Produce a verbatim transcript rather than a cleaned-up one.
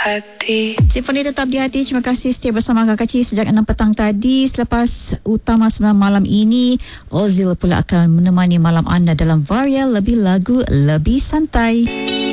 hati. Simfoni Tetap di Hati. Terima kasih setia bersama Kak Kacik sejak enam petang tadi. Selepas utama sembilan malam ini, Ozil pula akan menemani malam anda dalam Varia Lebih Lagu Lebih Santai.